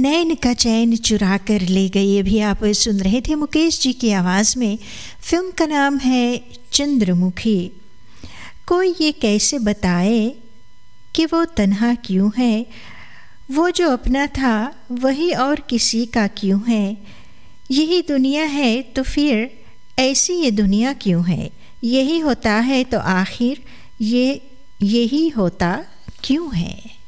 नैन का चैन चुरा कर ले गई। ये भी आप सुन रहे थे मुकेश जी की आवाज़ में। फिल्म का नाम है चंद्रमुखी। कोई ये कैसे बताए कि वो तन्हा क्यों है, वो जो अपना था वही और किसी का क्यों है। यही दुनिया है तो फिर ऐसी ये दुनिया क्यों है। यही होता है तो आखिर यही होता क्यों है।